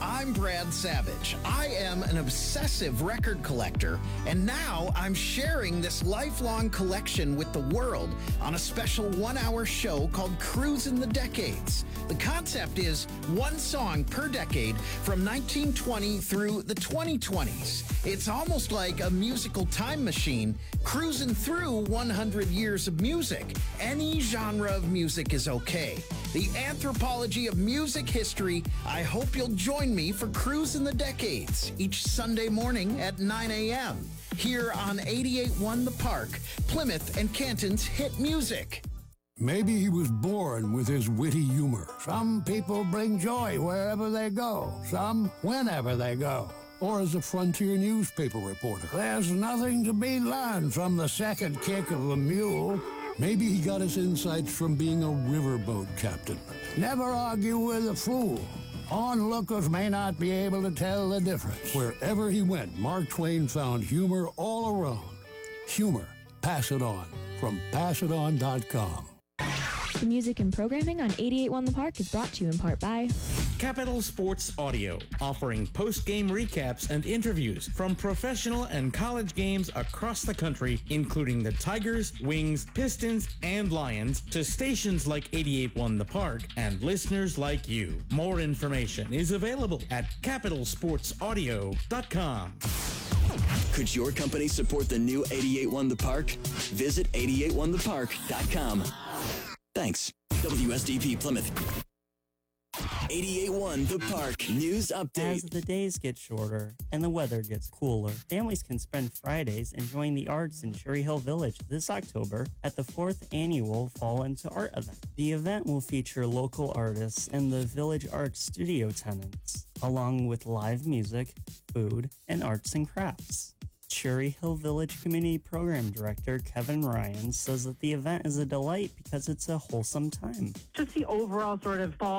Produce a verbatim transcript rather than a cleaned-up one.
I'm Brad Savage. I am an obsessive record collector, and now I'm sharing this lifelong collection with the world on a special one-hour show called Cruisin' the Decades. The concept is one song per decade from nineteen twenty through the twenty twenties. It's almost like a musical time machine cruising through one hundred years of music. Any genre of music is okay. The anthropology of music history. I hope you'll join me for Cruisin' the Decades each Sunday morning at nine a.m. here on eighty-eight point one The Park, Plymouth and Canton's hit music. Maybe he was born with his witty humor. Some people bring joy wherever they go, some whenever they go. Or as a frontier newspaper reporter. There's nothing to be learned from the second kick of a mule. Maybe he got his insights from being a riverboat captain. Never argue with a fool. Onlookers may not be able to tell the difference. Wherever he went, Mark Twain found humor all around. Humor. Pass it on. From pass it on dot com. The music and programming on eighty-eight point one The Park is brought to you in part by Capital Sports Audio, offering post-game recaps and interviews from professional and college games across the country, including the Tigers, Wings, Pistons, and Lions, to stations like eighty-eight point one The Park and listeners like you. More information is available at capital sports audio dot com. Could your company support the new eighty-eight point one The Park? Visit eighty-eight point one the park dot com. Thanks. W S D P Plymouth. eighty-eight point one The Park News Update. As the days get shorter and the weather gets cooler, families can spend Fridays enjoying the arts in Cherry Hill Village this October at the fourth annual Fall into Art event. The event will feature local artists and the Village Arts studio tenants, along with live music, food, and arts and crafts. Cherry Hill Village Community Program Director Kevin Ryan says that the event is a delight because it's a wholesome time. Just the overall sort of fall